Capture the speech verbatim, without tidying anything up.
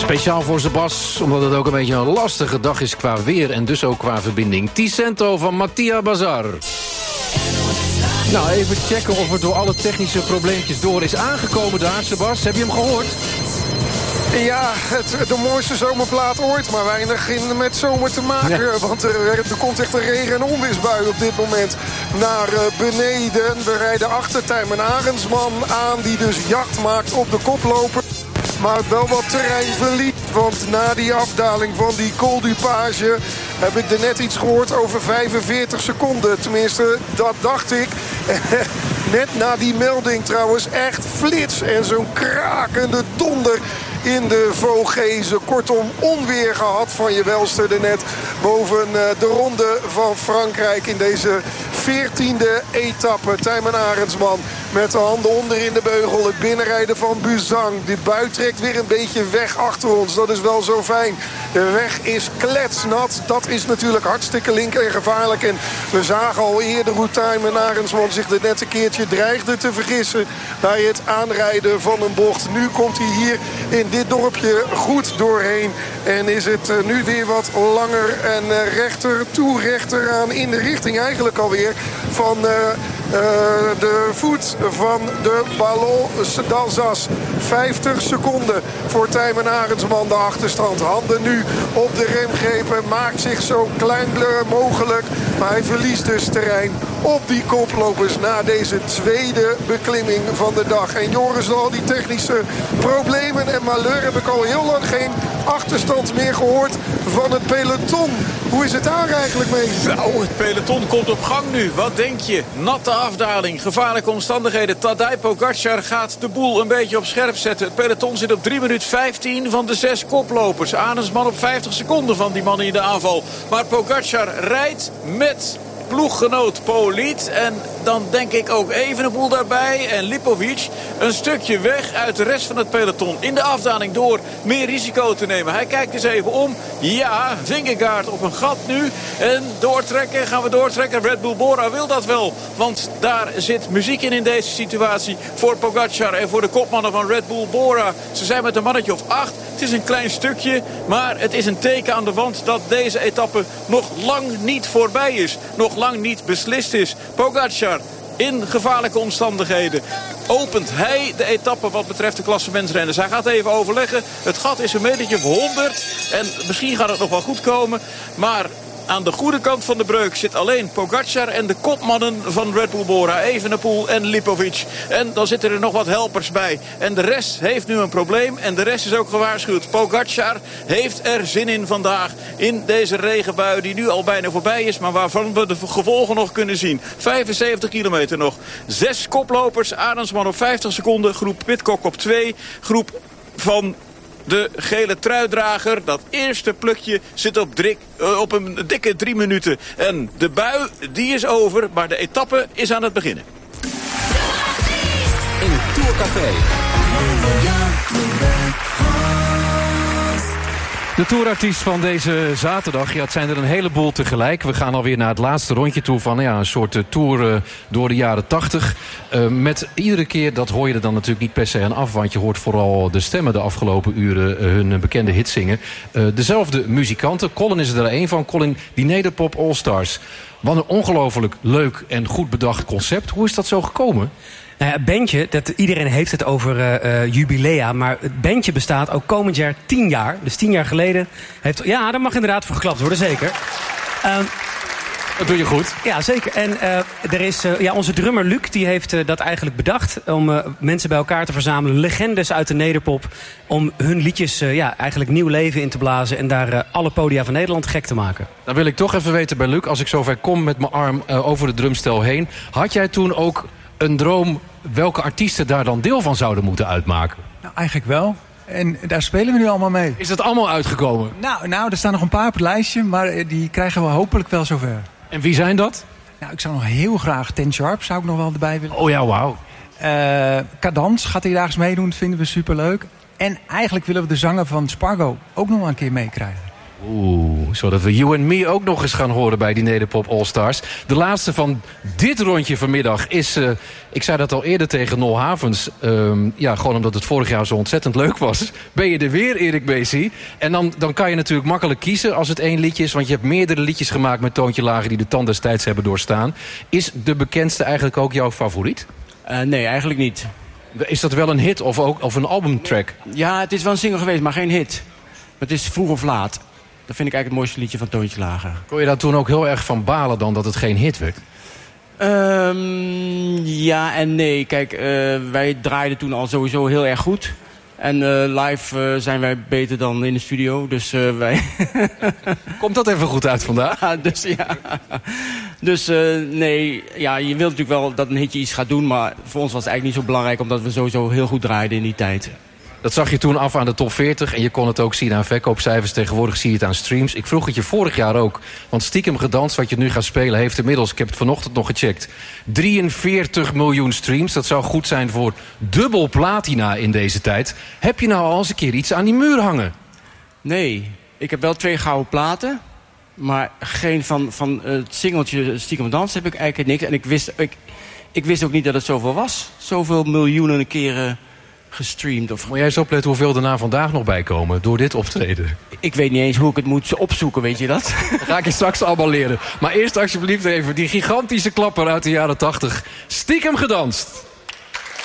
Speciaal voor Sebas, omdat het ook een beetje een lastige dag is qua weer en dus ook qua verbinding. Ticento van Mattia Bazar. Nou, even checken of het door alle technische probleempjes door is aangekomen daar. Sebas, heb je hem gehoord? Ja, het, de mooiste zomerplaat ooit, maar weinig in met zomer te maken. Ja. Want er, er komt echt een regen- en onweersbui op dit moment naar uh, beneden. We rijden achter Tijmen Arendsman aan, die dus jacht maakt op de koploper. Maar wel wat terrein verliest. Want na die afdaling van die Col du Page heb ik er net iets gehoord over vijfenveertig seconden. Tenminste, dat dacht ik. Net na die melding trouwens echt flits en zo'n krakende donder in de Vogezen. Kortom, onweer gehad van je welste net boven de ronde van Frankrijk in deze veertiende etappe. Tijmen Arendsman met de handen onder in de beugel. Het binnenrijden van Buzang. De bui trekt weer een beetje weg achter ons. Dat is wel zo fijn. De weg is kletsnat. Dat is natuurlijk hartstikke link en gevaarlijk. En we zagen al eerder hoe Tijmen Arendsman zich er net een keertje dreigde te vergissen bij het aanrijden van een bocht. Nu komt hij hier in dit dorpje goed doorheen. En is het nu weer wat langer en rechter toe rechter aan in de richting eigenlijk alweer van uh, uh, de voet van de Ballon d'Alsace. vijftig seconden voor Tijmen Arendsman de achterstand. Handen nu op de remgrepen. Maakt zich zo klein mogelijk. Maar hij verliest dus terrein op die koplopers na deze tweede beklimming van de dag. En Joris, al die technische problemen en malheur heb ik al heel lang geen achterstand meer gehoord van het peloton. Hoe is het daar eigenlijk mee? Nou, het peloton komt op gang nu. Wat denk je? Natte afdaling, gevaarlijke omstandigheden. Tadej Pogacar gaat de boel een beetje op scherp zetten. Het peloton zit op drie minuten vijftien van de zes koplopers. Arendsman op vijftig seconden van die man in de aanval. Maar Pogacar rijdt met ploeggenoot Poliet. En dan denk ik ook Evenepoel daarbij. En Lipovic een stukje weg uit de rest van het peloton. In de afdaling door meer risico te nemen. Hij kijkt eens even om. Ja, Vingegaard op een gat nu. En doortrekken, gaan we doortrekken. Red Bull Bora wil dat wel. Want daar zit muziek in in deze situatie. Voor Pogacar en voor de kopmannen van Red Bull Bora. Ze zijn met een mannetje of acht. Het is een klein stukje. Maar het is een teken aan de wand dat deze etappe nog lang niet voorbij is. Nog lang niet beslist is. Pogacar in gevaarlijke omstandigheden opent hij de etappe wat betreft de klassementsrenners. Hij gaat even overleggen. Het gat is een metertje of honderd. En misschien gaat het nog wel goed komen. Maar aan de goede kant van de breuk zit alleen Pogacar en de kopmannen van Red Bull Bora. Evenepoel en Lipovic. En dan zitten er nog wat helpers bij. En de rest heeft nu een probleem. En de rest is ook gewaarschuwd. Pogacar heeft er zin in vandaag. In deze regenbui die nu al bijna voorbij is. Maar waarvan we de gevolgen nog kunnen zien. vijfenzeventig kilometer nog. Zes koplopers. Arendsman op vijftig seconden. Groep Pidcock op twee. Groep van de gele truidrager, dat eerste plukje, zit op, drik, uh, op een dikke drie minuten. En de bui, die is over, maar de etappe is aan het beginnen. In het Tourcafé. De tourartiest van deze zaterdag, ja, het zijn er een heleboel tegelijk. We gaan alweer naar het laatste rondje toe van ja, een soort uh, tour uh, door de jaren tachtig. Uh, met iedere keer, dat hoor je er dan natuurlijk niet per se aan af, want je hoort vooral de stemmen de afgelopen uren uh, hun bekende hits zingen. Uh, dezelfde muzikanten, Colin is er één van, Colin, die Nederpop All Stars. Wat een ongelooflijk leuk en goed bedacht concept. Hoe is dat zo gekomen? Nou ja, het bandje, dat, iedereen heeft het over uh, uh, jubilea, maar het bandje bestaat ook komend jaar tien jaar. Dus tien jaar geleden heeft... Ja, daar mag inderdaad voor geklapt worden, zeker. Um, Dat doe je goed. Ja, zeker. En uh, er is, uh, ja, onze drummer Luc, die heeft uh, dat eigenlijk bedacht om uh, mensen bij elkaar te verzamelen. Legendes uit de nederpop. Om hun liedjes uh, ja, eigenlijk nieuw leven in te blazen en daar uh, alle podia van Nederland gek te maken. Dan wil ik toch even weten bij Luc, als ik zover kom met mijn arm uh, over de drumstel heen. Had jij toen ook een droom welke artiesten daar dan deel van zouden moeten uitmaken? Nou, eigenlijk wel. En daar spelen we nu allemaal mee. Is dat allemaal uitgekomen? Nou, nou er staan nog een paar op het lijstje, maar die krijgen we hopelijk wel zover. En wie zijn dat? Nou, ik zou nog heel graag Ten Sharp zou ik nog wel erbij willen. Oh ja, wauw. Uh, Cadans gaat hij daags meedoen, dat vinden we superleuk. En eigenlijk willen we de zanger van Spargo ook nog wel een keer meekrijgen. Oeh, zodat we You and Me ook nog eens gaan horen bij die Nederpop All-Stars. De laatste van dit rondje vanmiddag is... Uh, ik zei dat al eerder tegen Nol Havens. Um, ja, gewoon omdat het vorig jaar zo ontzettend leuk was. Ben je er weer, Erik Bacey? En dan, dan kan je natuurlijk makkelijk kiezen als het één liedje is. Want je hebt meerdere liedjes gemaakt met Toontje Lager... die de tand destijds hebben doorstaan. Is de bekendste eigenlijk ook jouw favoriet? Uh, nee, eigenlijk niet. Is dat wel een hit of, ook, of een albumtrack? Ja, het is wel een single geweest, maar geen hit. Het is Vroeg of Laat. Dat vind ik eigenlijk het mooiste liedje van Toontje Lager. Kon je daar toen ook heel erg van balen dan dat het geen hit werd? Um, ja en nee. Kijk, uh, wij draaiden toen al sowieso heel erg goed. En uh, live uh, zijn wij beter dan in de studio. Dus uh, wij... Komt dat even goed uit vandaag? Ja, dus ja. Dus uh, nee, ja, je wilt natuurlijk wel dat een hitje iets gaat doen. Maar voor ons was het eigenlijk niet zo belangrijk. Omdat we sowieso heel goed draaiden in die tijd. Dat zag je toen af aan de top veertig. En je kon het ook zien aan verkoopcijfers. Tegenwoordig zie je het aan streams. Ik vroeg het je vorig jaar ook. Want Stiekem Gedanst, wat je nu gaat spelen... heeft inmiddels, ik heb het vanochtend nog gecheckt... drieënveertig miljoen streams. Dat zou goed zijn voor dubbel platina in deze tijd. Heb je nou al eens een keer iets aan die muur hangen? Nee, ik heb wel twee gouden platen. Maar geen van, van het singeltje Stiekem Gedanst heb ik eigenlijk niks. En ik wist, ik, ik wist ook niet dat het zoveel was. Zoveel miljoenen keren... gestreamd. Of... Moet jij eens opletten hoeveel er na vandaag nog bij komen door dit optreden? Ik weet niet eens hoe ik het moet opzoeken, weet je dat? Dat ga ik je straks allemaal leren. Maar eerst alsjeblieft even die gigantische klapper uit de jaren tachtig. Stiekem Gedanst.